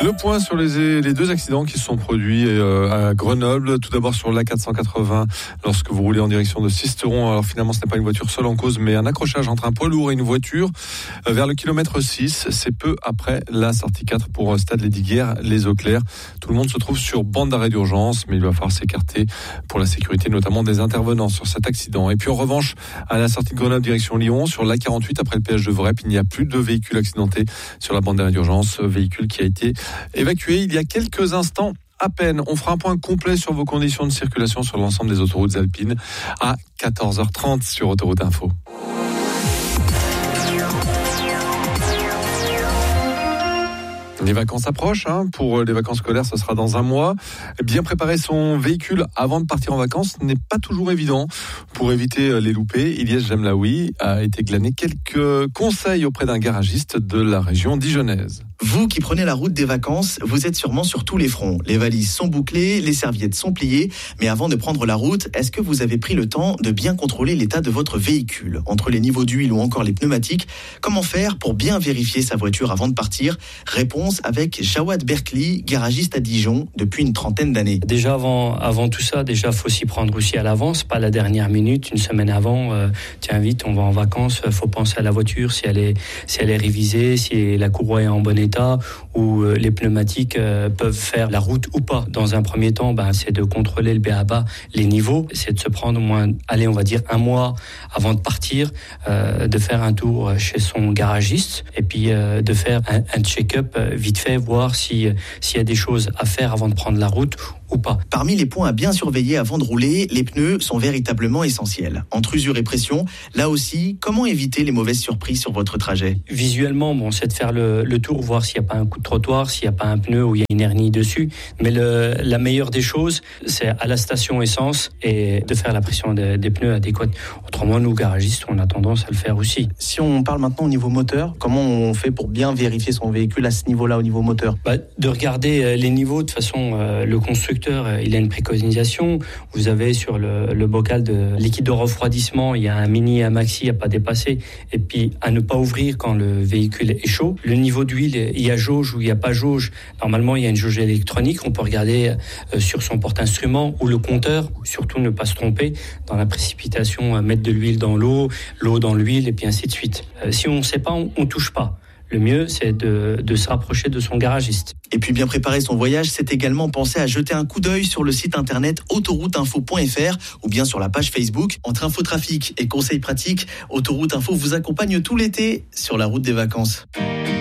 Le point sur les deux accidents qui se sont produits à Grenoble. Tout d'abord sur l'A480, lorsque vous roulez en direction de Sisteron. Alors finalement, ce n'est pas une voiture seule en cause, mais un accrochage entre un poids lourd et une voiture vers le kilomètre 6. C'est peu après la sortie 4 pour Stade Lesdiguières, les Eaux Claires. Tout le monde se trouve sur bande d'arrêt d'urgence, mais il va falloir s'écarter pour la sécurité, notamment des intervenants sur cet accident. Et puis en revanche, à la sortie de Grenoble direction Lyon, sur l'A48 après le péage de Vorep, il n'y a plus de véhicules accidentés sur la bande d'arrêt d'urgence. Véhicule qui a été évacué il y a quelques instants à peine. On fera un point complet sur vos conditions de circulation sur l'ensemble des autoroutes alpines à 14h30 sur Autoroute Info. Les vacances approchent, pour les vacances scolaires, ce sera dans un mois. Bien préparer son véhicule avant de partir en vacances n'est pas toujours évident. Pour éviter les loupés, Ilyes Jemlaoui a été glané quelques conseils auprès d'un garagiste de la région dijonnaise. Vous qui prenez la route des vacances, vous êtes sûrement sur tous les fronts. Les valises sont bouclées, les serviettes sont pliées. Mais avant de prendre la route, est-ce que vous avez pris le temps de bien contrôler l'état de votre véhicule ? Entre les niveaux d'huile ou encore les pneumatiques, comment faire pour bien vérifier sa voiture avant de partir ? Réponse avec Jawad Berkli, garagiste à Dijon depuis une trentaine d'années. Déjà avant tout ça, faut s'y prendre aussi à l'avance, pas la dernière minute, une semaine avant. Tiens vite, on va en vacances, faut penser à la voiture, si elle est révisée, si la courroie est en bon état, où les pneumatiques peuvent faire la route ou pas. Dans un premier temps, c'est de contrôler le b.a.-ba, les niveaux, c'est de se prendre au moins, on va dire un mois avant de partir, de faire un tour chez son garagiste et puis de faire un check-up vite fait, voir s'il y a des choses à faire avant de prendre la route ou pas. Parmi les points à bien surveiller avant de rouler, les pneus sont véritablement essentiels. Entre usure et pression, là aussi, comment éviter les mauvaises surprises sur votre trajet ? Visuellement, c'est de faire le tour, voir s'il n'y a pas un coup de trottoir, s'il n'y a pas un pneu où il y a une hernie dessus. Mais la meilleure des choses, c'est à la station essence et de faire la pression des pneus adéquate. Autrement, nous, garagistes, on a tendance à le faire aussi. Si on parle maintenant au niveau moteur, comment on fait pour bien vérifier son véhicule à ce niveau-là, au niveau moteur ? De regarder les niveaux. De toute façon, le constructeur, il a une préconisation. Vous avez sur le bocal de liquide de refroidissement, il y a un mini et un maxi à pas dépasser. Et puis, à ne pas ouvrir quand le véhicule est chaud. Le niveau d'huile, il y a jauge ou il n'y a pas jauge. Normalement, il y a une jauge électronique. On peut regarder sur son porte-instrument ou le compteur. Surtout ne pas se tromper dans la précipitation, mettre de l'huile dans l'eau dans l'huile et puis ainsi de suite. Si on ne sait pas, on touche pas. Le mieux, c'est de se rapprocher de son garagiste. Et puis bien préparer son voyage, c'est également penser à jeter un coup d'œil sur le site internet autorouteinfo.fr ou bien sur la page Facebook. Entre infotrafic et conseils pratiques, Autoroute Info vous accompagne tout l'été sur la route des vacances.